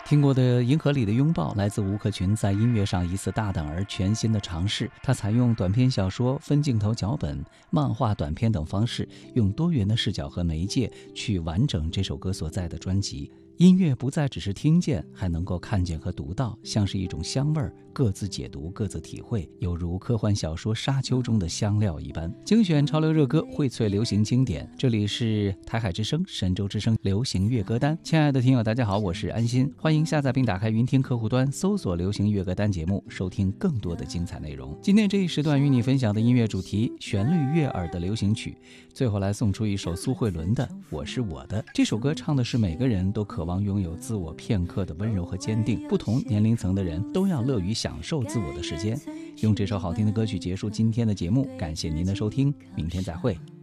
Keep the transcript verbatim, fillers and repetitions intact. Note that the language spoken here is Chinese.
听过的《银河里的拥抱》来自吴克群在音乐上一次大胆而全新的尝试。他采用短篇小说、分镜头脚本、漫画短片等方式，用多元的视角和媒介去完整这首歌所在的专辑。音乐不再只是听见，还能够看见和读到，像是一种香味儿，各自解读，各自体会，犹如科幻小说《沙丘》中的香料一般。精选潮流热歌，荟萃流行经典。这里是台海之声、神州之声流行乐歌单。亲爱的听友，大家好，我是安心，欢迎下载并打开云听客户端，搜索流行乐歌单节目，收听更多的精彩内容。今天这一时段与你分享的音乐主题，旋律悦耳的流行曲。最后来送出一首苏慧伦的《我是我的》。这首歌唱的是每个人都渴望拥有自我片刻的温柔和坚定，不同年龄层的人都要乐于享受自我的时间。用这首好听的歌曲结束今天的节目，感谢您的收听，明天再会。